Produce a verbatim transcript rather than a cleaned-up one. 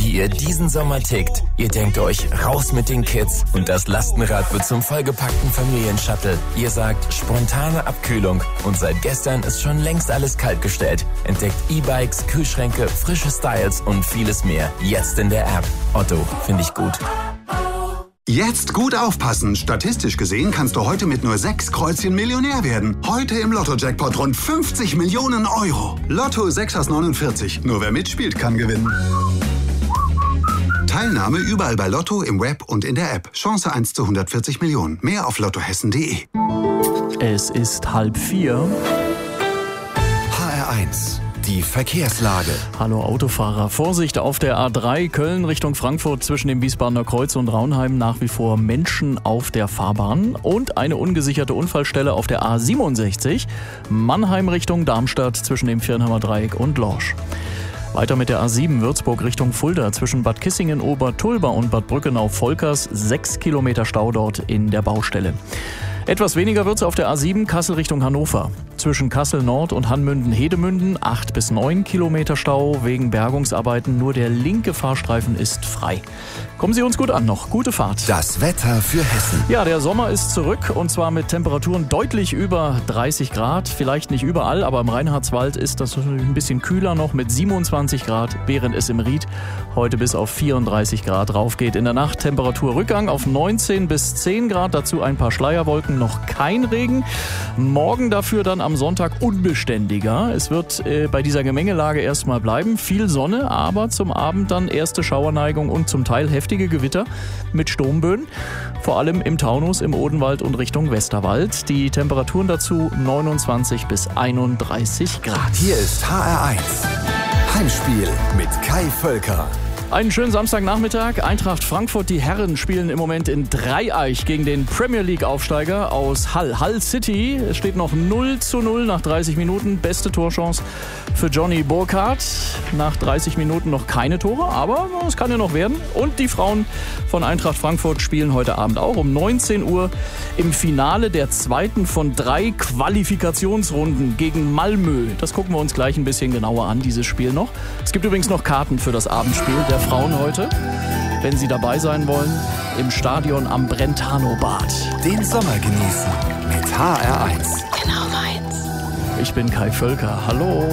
wie ihr diesen Sommer tickt. Ihr denkt euch, raus mit den Kids und das Lastenrad wird zum vollgepackten Familienshuttle. Ihr sagt, spontane Abkühlung und seit gestern ist schon längst alles kaltgestellt. Entdeckt E-Bikes, Kühlschränke, frische Styles und vieles mehr. Jetzt in der App. Otto, finde ich gut. Jetzt gut aufpassen. Statistisch gesehen kannst du heute mit nur sechs Kreuzchen Millionär werden. Heute im Lotto-Jackpot rund fünfzig Millionen Euro. Lotto sechs aus neunundvierzig. Nur wer mitspielt, kann gewinnen. Teilnahme überall bei Lotto, im Web und in der App. Chance eins zu hundertvierzig Millionen. Mehr auf lottohessen punkt de. Es ist halb vier. H R eins. Die Verkehrslage. Hallo Autofahrer. Vorsicht auf der A drei Köln Richtung Frankfurt zwischen dem Wiesbadener Kreuz und Raunheim. Nach wie vor Menschen auf der Fahrbahn. Und eine ungesicherte Unfallstelle auf der A siebenundsechzig. Mannheim Richtung Darmstadt zwischen dem Viernheimer Dreieck und Lorsch. Weiter mit der A sieben Würzburg Richtung Fulda zwischen Bad Kissingen, Obertulba und Bad Brückenau-Volkers. Sechs Kilometer Stau dort in der Baustelle. Etwas weniger wird's auf der A sieben Kassel Richtung Hannover. Zwischen Kassel Nord und Hanmünden-Hedemünden acht bis neun Kilometer Stau wegen Bergungsarbeiten. Nur der linke Fahrstreifen ist frei. Kommen Sie uns gut an noch. Gute Fahrt. Das Wetter für Hessen. Ja, der Sommer ist zurück und zwar mit Temperaturen deutlich über dreißig Grad. Vielleicht nicht überall, aber im Reinhardswald ist das ein bisschen kühler noch mit siebenundzwanzig Grad, während es im Ried heute bis auf vierunddreißig Grad raufgeht. In der Nacht Temperaturrückgang auf neunzehn bis zehn Grad, dazu ein paar Schleierwolken, noch kein Regen. Morgen dafür dann am Sonntag unbeständiger. Es wird äh, bei dieser Gemengelage erstmal bleiben. Viel Sonne, aber zum Abend dann erste Schauerneigung und zum Teil heftige Gewitter mit Sturmböen. Vor allem im Taunus, im Odenwald und Richtung Westerwald. Die Temperaturen dazu neunundzwanzig bis einunddreißig Grad. Hier ist H R eins. Heimspiel mit Kai Völker. Einen schönen Samstagnachmittag. Eintracht Frankfurt, die Herren spielen im Moment in Dreieich gegen den Premier League Aufsteiger aus Hull. Hull City. Es steht noch null zu null nach dreißig Minuten. Beste Torchance für Johnny Burkhardt. Nach dreißig Minuten noch keine Tore, aber es kann ja noch werden. Und die Frauen von Eintracht Frankfurt spielen heute Abend auch um neunzehn Uhr im Finale der zweiten von drei Qualifikationsrunden gegen Malmö. Das gucken wir uns gleich ein bisschen genauer an, dieses Spiel noch. Es gibt übrigens noch Karten für das Abendspiel der Frauen heute, wenn Sie dabei sein wollen, im Stadion am Brentano-Bad. Den Sommer genießen mit H R eins. Genau meins. Ich bin Kai Völker. Hallo.